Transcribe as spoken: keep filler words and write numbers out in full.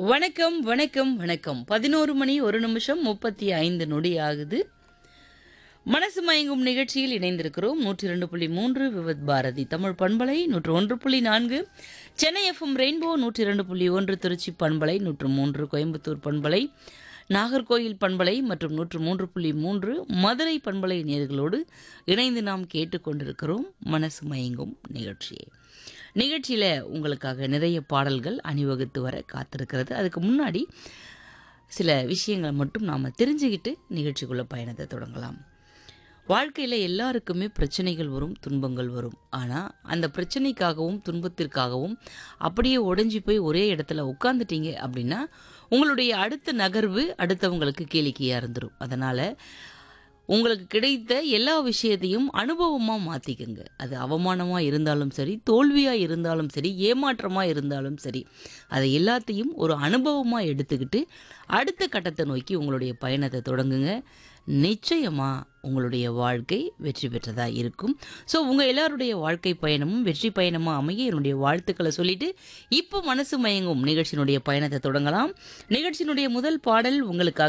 வணக்கம், வணக்கம், வணக்கம். பதினொன்று மணி ஒரு நிமிஷம் முப்பத்தி ஐந்து நொடி ஆகுது. மனசு மயங்கும் நிகழ்ச்சியில் இணைந்திருக்கிறோம். நூற்று இரண்டு புள்ளி மூன்று விவித் பாரதி தமிழ் பண்பலை, நூற்று ஒன்று புள்ளி நான்கு சென்னை எஃப்எம் ரெயின்போ, நூற்று இரண்டு புள்ளி ஒன்று திருச்சி பண்பலை, நூற்று மூன்று கோயம்புத்தூர் பண்பலை, நாகர்கோயில் பண்பலை மற்றும் நூற்று மூன்று புள்ளி மூன்று மதுரை பண்பலை நேயர்களோடு இணைந்து நாம் கேட்டுக்கொண்டிருக்கிறோம் மனசு மயங்கும் நிகழ்ச்சியை. நிகழ்ச்சியில் உங்களுக்காக நிறைய பாடல்கள் அணிவகுத்து வர காத்திருக்கிறது. அதுக்கு முன்னாடி சில விஷயங்களை மட்டும் நாம் தெரிஞ்சுக்கிட்டு நிகழ்ச்சிக்குள்ள பயணத்தை தொடங்கலாம். வாழ்க்கையில் எல்லாருக்குமே பிரச்சனைகள் வரும், துன்பங்கள் வரும். ஆனால் அந்த பிரச்சனைக்காகவும் துன்பத்திற்காகவும் அப்படியே உடைஞ்சி போய் ஒரே இடத்துல உட்காந்துட்டீங்க அப்படின்னா உங்களுடைய அடுத்த நகர்வு அடுத்தவங்களுக்கு கேளிக்கையாக இருந்துடும். அதனால் உங்களுக்கு கிடைத்த எல்லா விஷயத்தையும் அனுபவமாக மாற்றிக்கங்க. அது அவமானமாக இருந்தாலும் சரி, தோல்வியாக இருந்தாலும் சரி, ஏமாற்றமாக இருந்தாலும் சரி, அதை எல்லாத்தையும் ஒரு அனுபவமாக எடுத்துக்கிட்டு அடுத்த கட்டத்தை நோக்கி உங்களுடைய பயணத்தை தொடங்குங்க. நிச்சயமாக உங்களுடைய வாழ்க்கை வெற்றி பெற்றதாக இருக்கும். ஸோ உங்கள் எல்லாருடைய வாழ்க்கை பயணமும் வெற்றி பயணமாக அமைய என்னுடைய வாழ்த்துக்களை சொல்லிட்டு இப்போ மனசு மயங்கும் நிகழ்ச்சியினுடைய பயணத்தை தொடங்கலாம். நிகழ்ச்சியினுடைய முதல் பாடல் உங்களுக்காக